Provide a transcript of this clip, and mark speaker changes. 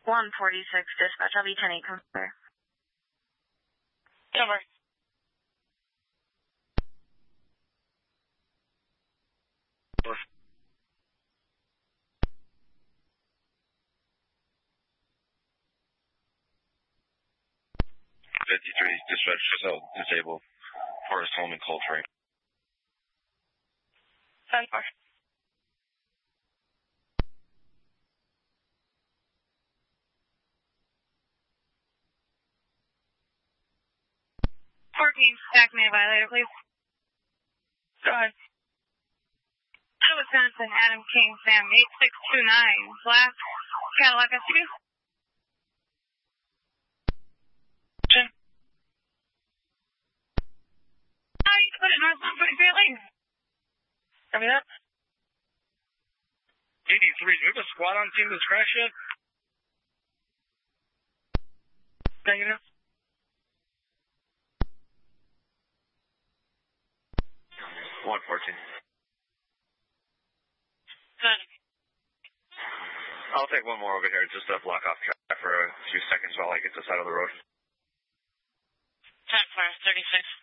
Speaker 1: 146 dispatch, I'll be 10-8, come there.
Speaker 2: Cover.
Speaker 3: 53, dispatch, disabled. Forest Home and Coltrane.
Speaker 2: 10-4.
Speaker 1: Acme violator, please.
Speaker 2: Go ahead.
Speaker 1: Wisconsin, Adam King, Sam, 8629, black Cadillac SUV. How you put it north of Great Lane?
Speaker 2: Copy that.
Speaker 3: 83, do we have a squad on scene of this crash yet?
Speaker 2: Negative.
Speaker 3: 114.
Speaker 2: Good.
Speaker 3: I'll take one more over here just to block off track for a few seconds while I get this out of the road.
Speaker 2: 10-4, 36.